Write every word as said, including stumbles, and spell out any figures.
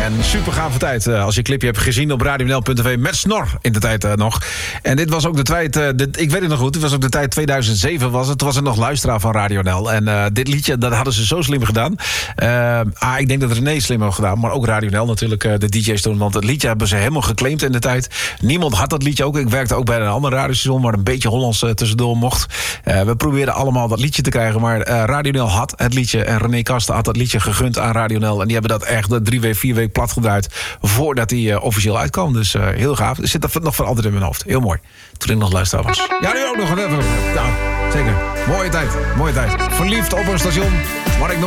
En super gave tijd. Uh, als je een clipje hebt gezien op radionl punt t v met Snor in de tijd uh, nog. En dit was ook de tijd, uh, de, ik weet het nog goed, dit was ook de tijd tweeduizend zeven was het. Toen was het nog luisteraar van RadioNL. En uh, dit liedje, dat hadden ze zo slim gedaan. Uh, ah, ik denk dat René slim had gedaan, maar ook RadioNL natuurlijk, uh, de D J's toen. Want het liedje hebben ze helemaal geclaimd in de tijd. Niemand had dat liedje ook. Ik werkte ook bij een ander radiostation waar een beetje Hollands uh, tussendoor mocht. Uh, we probeerden allemaal dat liedje te krijgen, maar uh, RadioNL had het liedje. En René Kasten had dat liedje gegund aan RadioNL. En die hebben dat echt drie week, vier weken plat gedraaid voordat hij uh, officieel uitkwam. Dus uh, heel gaaf. Er zit dat nog van altijd in mijn hoofd. Heel mooi. Toen ik nog luisteraar was. Ja, nu ook nog. Ja, zeker. Mooie tijd. Mooie tijd. Verliefd op een station waar ik nog